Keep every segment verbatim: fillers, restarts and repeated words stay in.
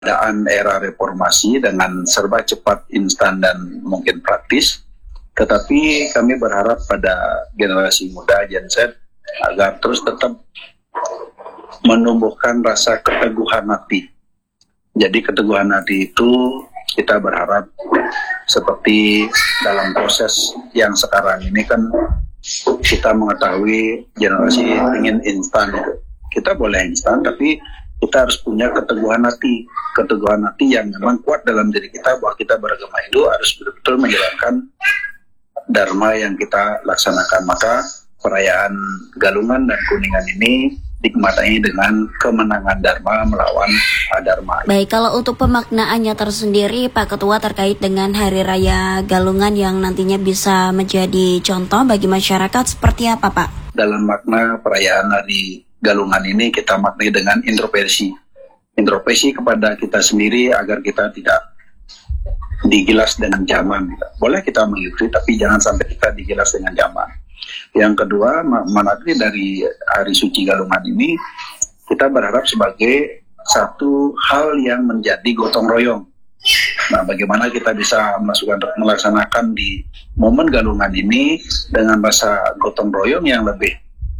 keadaan era reformasi dengan serba cepat, instan, dan mungkin praktis. Tetapi kami berharap pada generasi muda Gen Z agar terus tetap menumbuhkan rasa keteguhan hati. Jadi keteguhan hati itu kita berharap seperti dalam proses yang sekarang ini kan kita mengetahui generasi ingin instan. Kita boleh instan, tapi kita harus punya keteguhan hati. Keteguhan hati yang memang kuat dalam diri kita bahwa kita beragama Hindu harus betul-betul menjalankan dharma yang kita laksanakan. Maka perayaan Galungan dan Kuningan ini dimaknai dengan kemenangan dharma melawan adharma. Baik, kalau untuk pemaknaannya tersendiri Pak Ketua terkait dengan Hari Raya Galungan yang nantinya bisa menjadi contoh bagi masyarakat seperti apa Pak? Dalam makna perayaan Hari Galungan ini kita maknai dengan introspeksi. Introspeksi kepada kita sendiri agar kita tidak digilas dengan zaman. Boleh kita mengikuti, tapi jangan sampai kita digilas dengan zaman. Yang kedua, maknai dari Hari Suci Galungan ini, kita berharap sebagai satu hal yang menjadi gotong royong. Nah, bagaimana kita bisa melaksanakan, melaksanakan di momen Galungan ini dengan rasa gotong royong yang lebih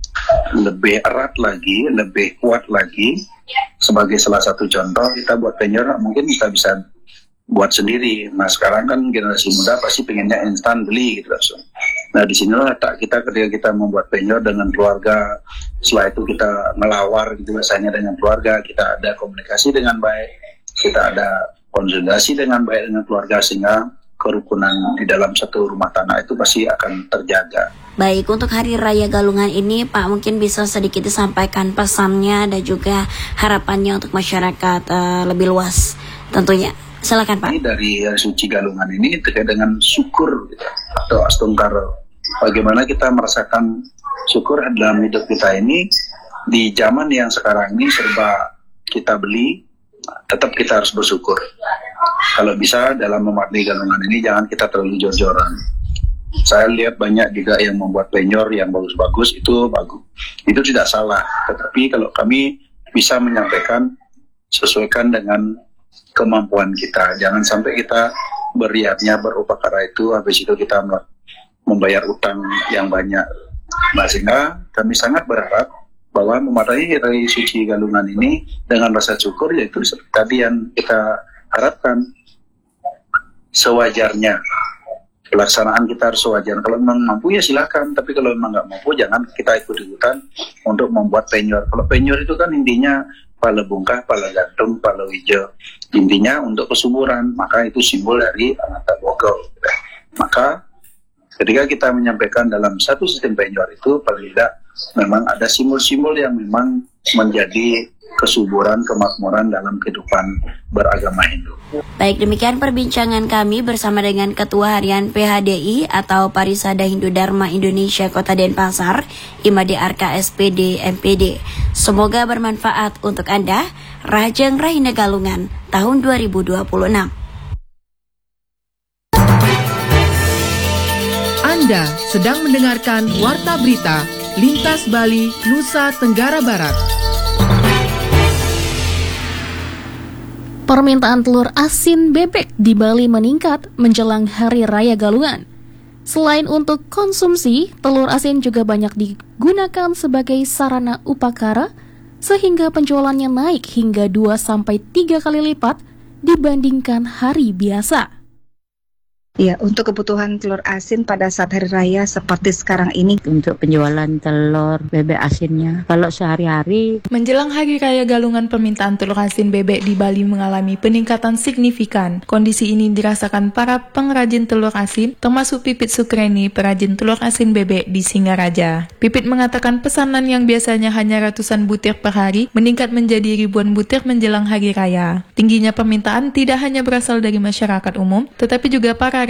lebih erat lagi, lebih kuat lagi. Sebagai salah satu contoh, kita buat penyor mungkin kita bisa buat sendiri. Nah, sekarang kan generasi muda pasti pengennya instan beli gitu langsung. Nah, di sinilah tak kita ketika kita membuat penyor dengan keluarga, setelah itu kita melawar gitu biasanya dengan keluarga, kita ada komunikasi dengan baik, kita ada konsolidasi dengan baik dengan keluarga sehingga kerukunan di dalam satu rumah tangga itu pasti akan terjaga. Baik, untuk Hari Raya Galungan ini Pak mungkin bisa sedikit disampaikan pesannya dan juga harapannya untuk masyarakat uh, lebih luas tentunya. Silakan Pak. Ini dari Hari Suci Galungan ini terkait dengan syukur gitu, atau astungkara. Bagaimana kita merasakan syukur dalam hidup kita ini di zaman yang sekarang ini serba kita beli, tetap kita harus bersyukur. Kalau bisa dalam memaknai Galungan ini jangan kita terlalu jor-joran. Saya lihat banyak juga yang membuat penyor yang bagus-bagus, itu bagus, itu tidak salah. Tetapi kalau kami bisa menyampaikan sesuaikan dengan kemampuan kita, jangan sampai kita beriatnya berupakara itu habis itu kita membayar utang yang banyak. Nah, sehingga kami sangat berharap bahwa memaknai Hari Suci Galungan ini dengan rasa syukur, yaitu tadi yang kita harapkan sewajarnya. Pelaksanaan kita harus sewajarnya. Kalau memang mampu ya silakan, tapi kalau memang nggak mampu jangan kita ikut-ikutan untuk membuat penyor. Kalau penyor itu kan intinya pala bungkah, pala gantung, pala hijau. Intinya untuk kesuburan, maka itu simbol dari Ananta Bogo. Maka ketika kita menyampaikan dalam satu sistem penyor itu, paling tidak memang ada simbol-simbol yang memang menjadi kesuburan, kemakmuran dalam kehidupan beragama Hindu. Baik, demikian perbincangan kami bersama dengan Ketua Harian P H D I atau Parisada Hindu Dharma Indonesia Kota Denpasar, Imade Arka S P D M P D. Semoga bermanfaat untuk Anda. Rajang Rahina Galungan tahun dua ribu dua puluh enam. Anda sedang mendengarkan Warta Berita Lintas Bali, Nusa Tenggara Barat. Permintaan telur asin bebek di Bali meningkat menjelang Hari Raya Galungan. Selain untuk konsumsi, telur asin juga banyak digunakan sebagai sarana upakara, sehingga penjualannya naik hingga dua sampai tiga kali lipat dibandingkan hari biasa. Ya, untuk kebutuhan telur asin pada saat hari raya seperti sekarang ini. Untuk penjualan telur bebek asinnya, kalau sehari-hari. Menjelang Hari Raya Galungan, permintaan telur asin bebek di Bali mengalami peningkatan signifikan. Kondisi ini dirasakan para pengrajin telur asin, termasuk Pipit Sukreni, perajin telur asin bebek di Singaraja. Pipit mengatakan pesanan yang biasanya hanya ratusan butir per hari, meningkat menjadi ribuan butir menjelang Hari Raya. Tingginya permintaan tidak hanya berasal dari masyarakat umum, tetapi juga para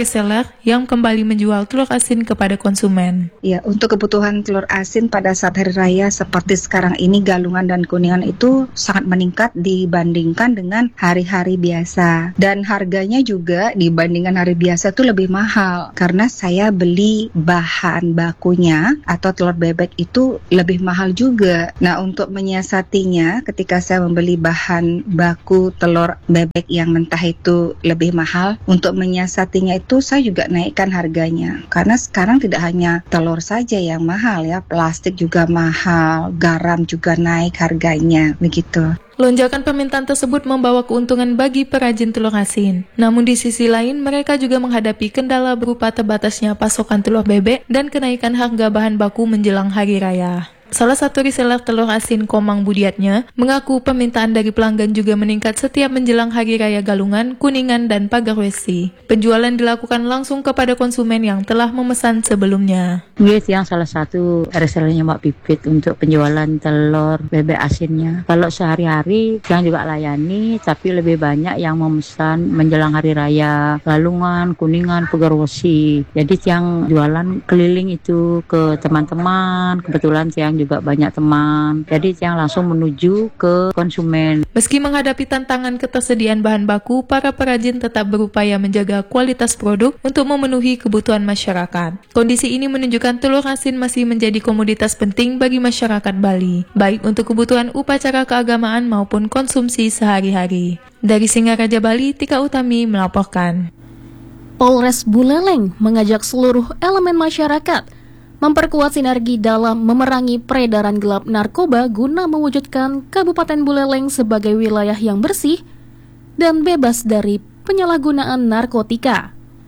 reseller yang kembali menjual telur asin kepada konsumen. Ya, untuk kebutuhan telur asin pada saat hari raya seperti sekarang ini, Galungan dan Kuningan itu sangat meningkat dibandingkan dengan hari-hari biasa. Dan harganya juga dibandingkan hari biasa itu lebih mahal karena saya beli bahan bakunya atau telur bebek itu lebih mahal juga. Nah, untuk menyiasatinya ketika saya membeli bahan baku telur bebek yang mentah itu lebih mahal, untuk menyiasatinya itu saya juga naikkan harganya karena sekarang tidak hanya telur saja yang mahal ya, plastik juga mahal, garam juga naik harganya begitu. Lonjakan permintaan tersebut membawa keuntungan bagi perajin telur asin. Namun di sisi lain, mereka juga menghadapi kendala berupa terbatasnya pasokan telur bebek dan kenaikan harga bahan baku menjelang hari raya. Salah satu reseller telur asin Komang Budiatnya mengaku permintaan dari pelanggan juga meningkat setiap menjelang Hari Raya Galungan, Kuningan, dan Pagar Wesi. Penjualan dilakukan langsung kepada konsumen yang telah memesan sebelumnya. Yes, yang salah satu resellernya Mbak Pipit untuk penjualan telur bebek asinnya. Kalau sehari-hari yang juga layani, tapi lebih banyak yang memesan menjelang Hari Raya Galungan, Kuningan, Pagar Wesi. Jadi yang jualan keliling itu ke teman-teman, kebetulan yang juga banyak teman, jadi yang langsung menuju ke konsumen. Meski menghadapi tantangan ketersediaan bahan baku, para perajin tetap berupaya menjaga kualitas produk untuk memenuhi kebutuhan masyarakat. Kondisi ini menunjukkan telur asin masih menjadi komoditas penting bagi masyarakat Bali, baik untuk kebutuhan upacara keagamaan maupun konsumsi sehari-hari. Dari Singaraja Bali, Tika Utami melaporkan. Polres Buleleng mengajak seluruh elemen masyarakat memperkuat sinergi dalam memerangi peredaran gelap narkoba guna mewujudkan Kabupaten Buleleng sebagai wilayah yang bersih dan bebas dari penyalahgunaan narkotika.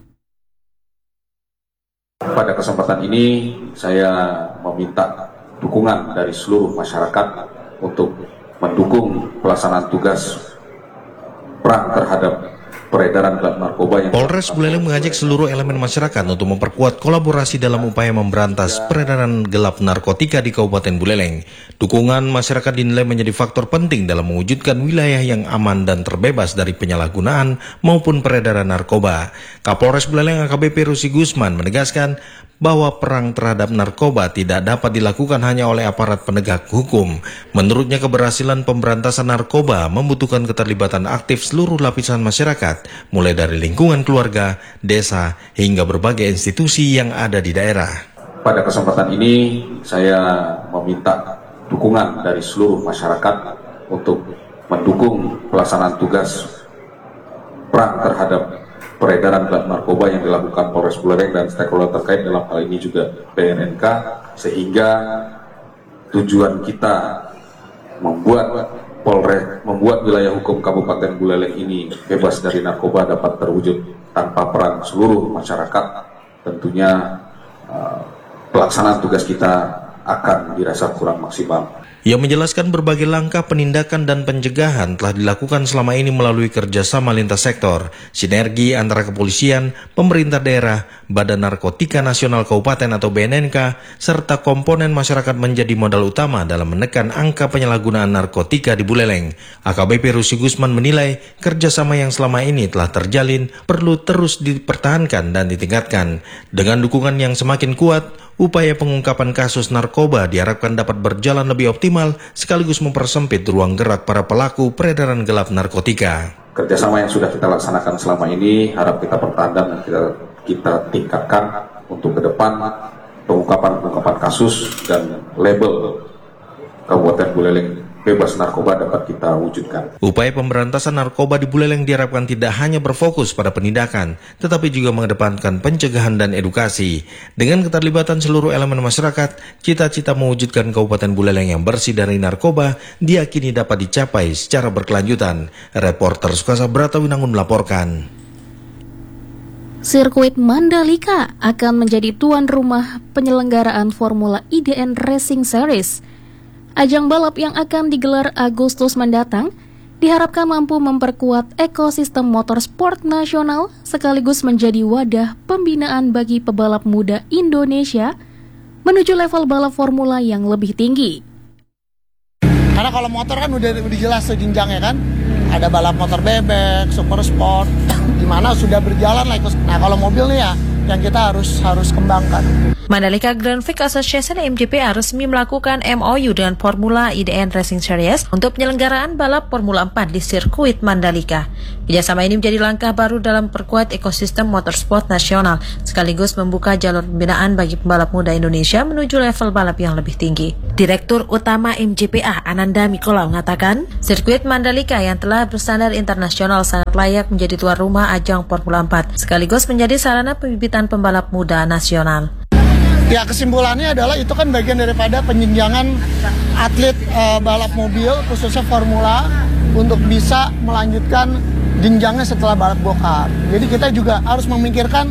Pada kesempatan ini saya meminta dukungan dari seluruh masyarakat untuk mendukung pelaksanaan tugas perang terhadap peredaran gelap narkoba yang... Polres Buleleng mengajak seluruh elemen masyarakat untuk memperkuat kolaborasi dalam upaya memberantas peredaran gelap narkotika di Kabupaten Buleleng. Dukungan masyarakat dinilai menjadi faktor penting dalam mewujudkan wilayah yang aman dan terbebas dari penyalahgunaan maupun peredaran narkoba. Kapolres Buleleng A K B P Rusi Gusman menegaskan bahwa perang terhadap narkoba tidak dapat dilakukan hanya oleh aparat penegak hukum. Menurutnya, keberhasilan pemberantasan narkoba membutuhkan keterlibatan aktif seluruh lapisan masyarakat, mulai dari lingkungan keluarga, desa, hingga berbagai institusi yang ada di daerah. Pada kesempatan ini, saya meminta dukungan dari seluruh masyarakat untuk mendukung pelaksanaan tugas perang terhadap peredaran gelap narkoba yang dilakukan Polres Buleleng dan stakeholder terkait, dalam hal ini juga B N N K, sehingga tujuan kita membuat Polres, membuat wilayah hukum Kabupaten Buleleng ini bebas dari narkoba dapat terwujud tanpa peran seluruh masyarakat. Tentunya uh, pelaksanaan tugas kita akan dirasa kurang maksimal. Ia menjelaskan berbagai langkah penindakan dan pencegahan telah dilakukan selama ini melalui kerjasama lintas sektor, sinergi antara kepolisian, pemerintah daerah, Badan Narkotika Nasional Kabupaten atau B N N K, serta komponen masyarakat menjadi modal utama dalam menekan angka penyalahgunaan narkotika di Buleleng. A K B P Rusi Gusman menilai kerjasama yang selama ini telah terjalin perlu terus dipertahankan dan ditingkatkan. Dengan dukungan yang semakin kuat, upaya pengungkapan kasus narkoba diharapkan dapat berjalan lebih optimal sekaligus mempersempit ruang gerak para pelaku peredaran gelap narkotika. Kerjasama yang sudah kita laksanakan selama ini harap kita pertahankan dan kita, kita tingkatkan untuk ke depan pengungkapan-pengungkapan kasus dan label Kabupaten Buleleng bebas narkoba dapat kita wujudkan. Upaya pemberantasan narkoba di Buleleng diharapkan tidak hanya berfokus pada penindakan, tetapi juga mengedepankan pencegahan dan edukasi. Dengan keterlibatan seluruh elemen masyarakat, cita-cita mewujudkan Kabupaten Buleleng yang bersih dari narkoba diyakini dapat dicapai secara berkelanjutan. Reporter Sukasa Brata Winangun melaporkan. Sirkuit Mandalika akan menjadi tuan rumah penyelenggaraan Formula I D N Racing Series. Ajang balap yang akan digelar Agustus mendatang diharapkan mampu memperkuat ekosistem motorsport nasional sekaligus menjadi wadah pembinaan bagi pebalap muda Indonesia menuju level balap formula yang lebih tinggi. Karena kalau motor kan udah, udah jelas tuh jenjangnya kan, ada balap motor bebek, super sport, di mana sudah berjalan lah. Nah kalau mobil nih ya, yang kita harus harus kembangkan. Mandalika Grand Prix Association M G P A resmi melakukan M O U dengan Formula I D N Racing Series untuk penyelenggaraan balap Formula empat di sirkuit Mandalika. Kerjasama ini menjadi langkah baru dalam perkuat ekosistem motorsport nasional, sekaligus membuka jalur pembinaan bagi pembalap muda Indonesia menuju level balap yang lebih tinggi. Direktur Utama M G P A Ananda Mikola mengatakan, sirkuit Mandalika yang telah berstandar internasional sangat layak menjadi tuan rumah ajang Formula empat, sekaligus menjadi sarana pembibitan pembalap muda nasional. Ya kesimpulannya adalah itu kan bagian daripada penjenjangan atlet uh, balap mobil khususnya formula untuk bisa melanjutkan jenjangnya setelah balap go-kart. Jadi kita juga harus memikirkan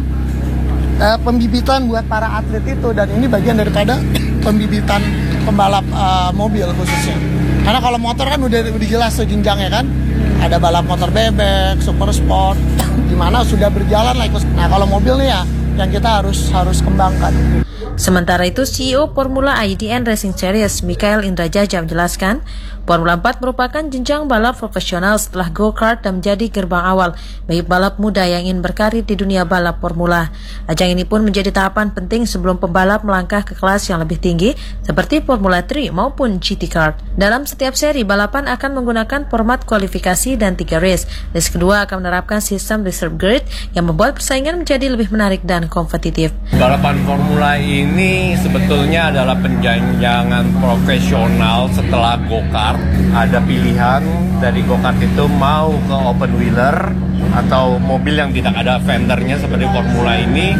uh, pembibitan buat para atlet itu, dan ini bagian daripada pembibitan pembalap uh, mobil khususnya. Karena kalau motor kan udah udah jelas tuh jenjangnya kan. Ada balap motor bebek, super sport, di mana sudah berjalan lah. Nah kalau mobil nih ya, yang kita harus harus kembangkan. Sementara itu, C E O Formula I D N Racing Series, Mikael Indrajaja menjelaskan, Formula empat merupakan jenjang balap profesional setelah go-kart dan menjadi gerbang awal bagi balap muda yang ingin berkarir di dunia balap formula. Ajang ini pun menjadi tahapan penting sebelum pembalap melangkah ke kelas yang lebih tinggi seperti Formula tiga maupun G T Kart. Dalam setiap seri, balapan akan menggunakan format kualifikasi dan tiga race. Race kedua akan menerapkan sistem reserve grid yang membuat persaingan menjadi lebih menarik dan kompetitif. Balapan formula ini sebetulnya adalah penjenjangan profesional setelah go-kart. Ada pilihan dari go-kart itu mau ke open wheeler atau mobil yang tidak ada fendernya seperti formula ini,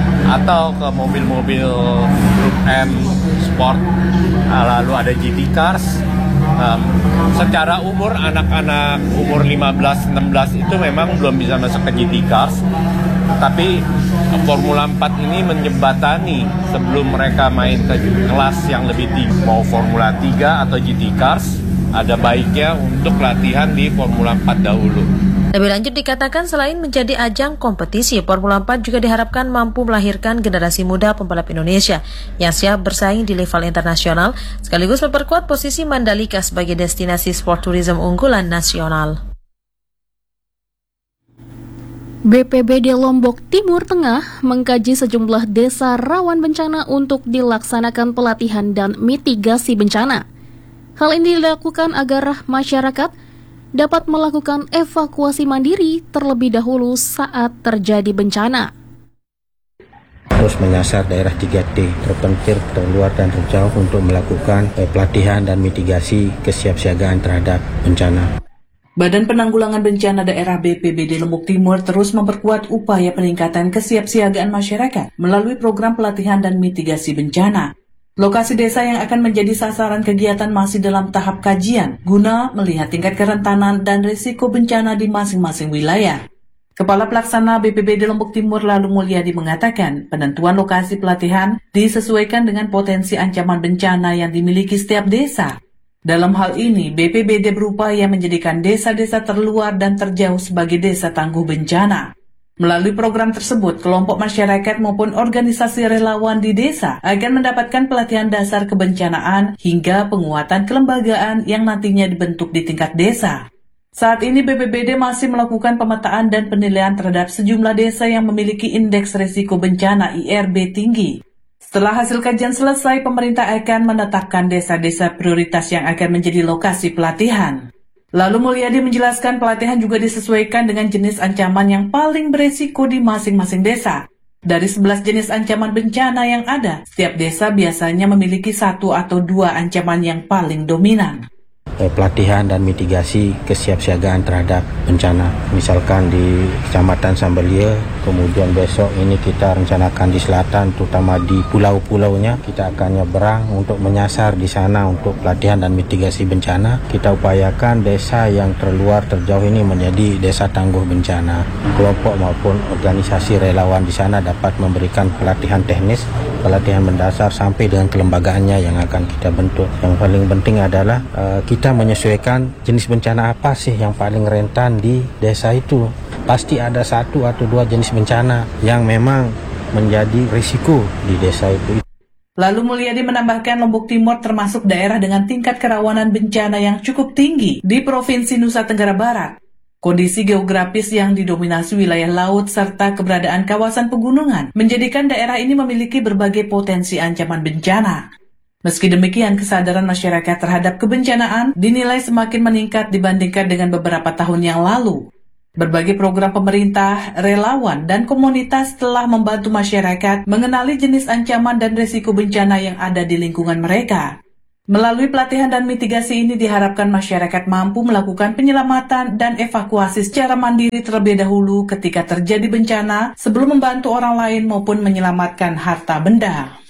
atau ke mobil-mobil grup M sport, lalu ada G T cars. Um, secara umur anak-anak umur lima belas enam belas itu memang belum bisa masuk ke G T cars, tapi Formula empat ini menjembatani sebelum mereka main ke kelas yang lebih tinggi, mau Formula tiga atau G T cars, ada baiknya untuk latihan di Formula empat dahulu. Lebih lanjut dikatakan, selain menjadi ajang kompetisi, Formula empat juga diharapkan mampu melahirkan generasi muda pembalap Indonesia yang siap bersaing di level internasional, sekaligus memperkuat posisi Mandalika sebagai destinasi sport tourism unggulan nasional. B P B D Lombok Timur Tengah mengkaji sejumlah desa rawan bencana untuk dilaksanakan pelatihan dan mitigasi bencana. Hal ini dilakukan agar masyarakat dapat melakukan evakuasi mandiri terlebih dahulu saat terjadi bencana. Terus menyasar daerah tiga T, terpencil, terluar, dan terjauh untuk melakukan eh, pelatihan dan mitigasi kesiapsiagaan terhadap bencana. Badan Penanggulangan Bencana Daerah B P B D Lombok Timur terus memperkuat upaya peningkatan kesiapsiagaan masyarakat melalui program pelatihan dan mitigasi bencana. Lokasi desa yang akan menjadi sasaran kegiatan masih dalam tahap kajian guna melihat tingkat kerentanan dan risiko bencana di masing-masing wilayah. Kepala Pelaksana B P B D Lombok Timur Lalu Mulyadi mengatakan penentuan lokasi pelatihan disesuaikan dengan potensi ancaman bencana yang dimiliki setiap desa. Dalam hal ini, B P B D berupaya menjadikan desa-desa terluar dan terjauh sebagai desa tangguh bencana. Melalui program tersebut, kelompok masyarakat maupun organisasi relawan di desa akan mendapatkan pelatihan dasar kebencanaan hingga penguatan kelembagaan yang nantinya dibentuk di tingkat desa. Saat ini B P B D masih melakukan pemetaan dan penilaian terhadap sejumlah desa yang memiliki indeks risiko bencana I R B tinggi. Setelah hasil kajian selesai, pemerintah akan menetapkan desa-desa prioritas yang akan menjadi lokasi pelatihan. Lalu Mulyadi menjelaskan pelatihan juga disesuaikan dengan jenis ancaman yang paling beresiko di masing-masing desa. Dari sebelas jenis ancaman bencana yang ada, setiap desa biasanya memiliki satu atau dua ancaman yang paling dominan. Pelatihan dan mitigasi kesiapsiagaan terhadap bencana. Misalkan di Kecamatan Sambelia, kemudian besok ini kita rencanakan di selatan, terutama di pulau-pulaunya. Kita akan nyebrang untuk menyasar di sana untuk pelatihan dan mitigasi bencana. Kita upayakan desa yang terluar terjauh ini menjadi desa tangguh bencana. Kelompok maupun organisasi relawan di sana dapat memberikan pelatihan teknis, pelatihan mendasar sampai dengan kelembagaannya yang akan kita bentuk. Yang paling penting adalah uh, kita menyesuaikan jenis bencana apa sih yang paling rentan di desa itu. Pasti ada satu atau dua jenis bencana yang memang menjadi risiko di desa itu. Lalu Mulyadi menambahkan Lombok Timur termasuk daerah dengan tingkat kerawanan bencana yang cukup tinggi di Provinsi Nusa Tenggara Barat. Kondisi geografis yang didominasi wilayah laut serta keberadaan kawasan pegunungan menjadikan daerah ini memiliki berbagai potensi ancaman bencana. Meski demikian, kesadaran masyarakat terhadap kebencanaan dinilai semakin meningkat dibandingkan dengan beberapa tahun yang lalu. Berbagai program pemerintah, relawan, dan komunitas telah membantu masyarakat mengenali jenis ancaman dan risiko bencana yang ada di lingkungan mereka. Melalui pelatihan dan mitigasi ini diharapkan masyarakat mampu melakukan penyelamatan dan evakuasi secara mandiri terlebih dahulu ketika terjadi bencana sebelum membantu orang lain maupun menyelamatkan harta benda.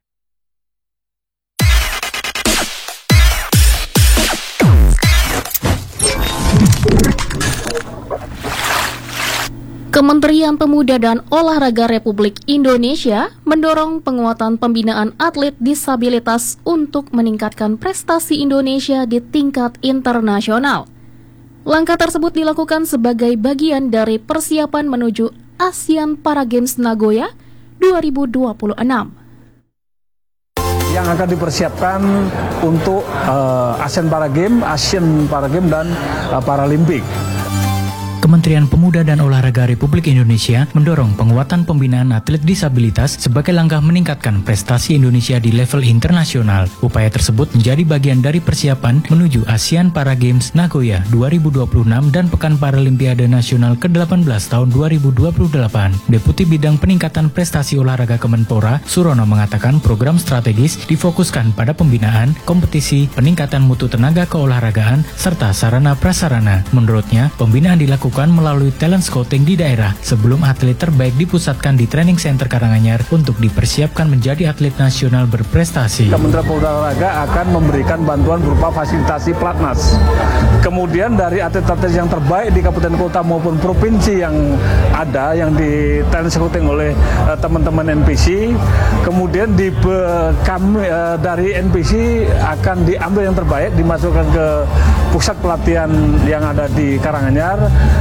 Kementerian Pemuda dan Olahraga Republik Indonesia mendorong penguatan pembinaan atlet disabilitas untuk meningkatkan prestasi Indonesia di tingkat internasional. Langkah tersebut dilakukan sebagai bagian dari persiapan menuju ASEAN Para Games Nagoya dua ribu dua puluh enam. Yang akan dipersiapkan untuk uh, ASEAN Para Games, ASEAN Para Games dan uh, Paralimpik. Kementerian Pemuda dan Olahraga Republik Indonesia mendorong penguatan pembinaan atlet disabilitas sebagai langkah meningkatkan prestasi Indonesia di level internasional. Upaya tersebut menjadi bagian dari persiapan menuju ASEAN Para Games Nagoya dua ribu dua puluh enam dan Pekan Paralimpiade Nasional ke delapan belas tahun dua ribu dua puluh delapan. Deputi Bidang Peningkatan Prestasi Olahraga Kemenpora, Surono, mengatakan program strategis difokuskan pada pembinaan, kompetisi, peningkatan mutu tenaga keolahragaan, serta sarana prasarana. Menurutnya, pembinaan dilakukan melalui talent scouting di daerah sebelum atlet terbaik dipusatkan di Training Center Karanganyar untuk dipersiapkan menjadi atlet nasional berprestasi. Kementerian Pemuda dan Olahraga akan memberikan bantuan berupa fasilitasi pelatnas. Kemudian dari atlet-atlet yang terbaik di kabupaten kota maupun provinsi yang ada yang di talent scouting oleh uh, teman-teman N P C, kemudian di be, kami uh, dari N P C akan diambil yang terbaik dimasukkan ke pusat pelatihan yang ada di Karanganyar.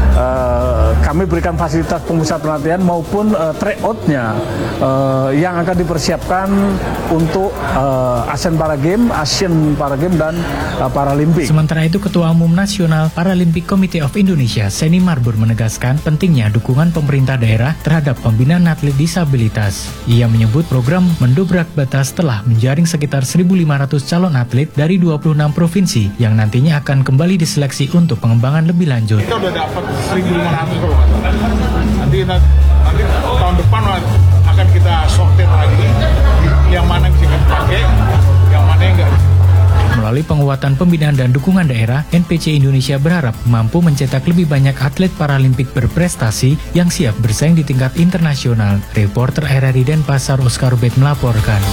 Uh, kami berikan fasilitas pemusat pelatihan maupun uh, tryout-nya uh, yang akan dipersiapkan untuk uh, ASEAN Para Games, ASEAN Para Games dan uh, Paralimpik. Sementara itu, Ketua Umum Nasional Paralympic Committee of Indonesia, Seni Marbur, menegaskan pentingnya dukungan pemerintah daerah terhadap pembinaan atlet disabilitas. Ia menyebut program mendobrak batas telah menjaring sekitar seribu lima ratus calon atlet dari dua puluh enam provinsi yang nantinya akan kembali diseleksi untuk pengembangan lebih lanjut. Kita udah dapat seribu lima ratus kalau nggak salah. Nanti, nanti tahun depan akan kita sortir lagi yang mana bisa kita pakai, yang mana yang nggak. Melalui penguatan pembinaan dan dukungan daerah, N P C Indonesia berharap mampu mencetak lebih banyak atlet paralimpik berprestasi yang siap bersaing di tingkat internasional. Reporter R R I Denpasar Oscar Ubed melaporkan.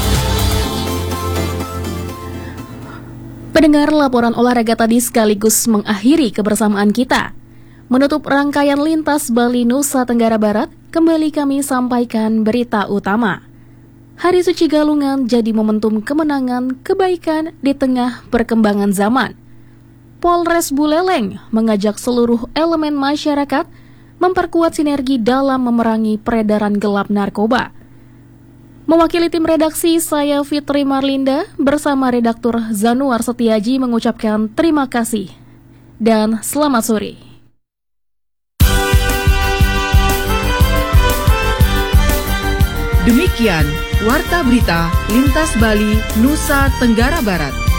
Pendengar, laporan olahraga tadi sekaligus mengakhiri kebersamaan kita. Menutup rangkaian Lintas Bali Nusa Tenggara Barat, kembali kami sampaikan berita utama. Hari Suci Galungan jadi momentum kemenangan kebaikan di tengah perkembangan zaman. Polres Buleleng mengajak seluruh elemen masyarakat memperkuat sinergi dalam memerangi peredaran gelap narkoba. Mewakili tim redaksi, saya Fitri Marlinda bersama redaktur Zanuar Setiaji mengucapkan terima kasih dan selamat sore. Demikian Warta Berita Lintas Bali Nusa Tenggara Barat.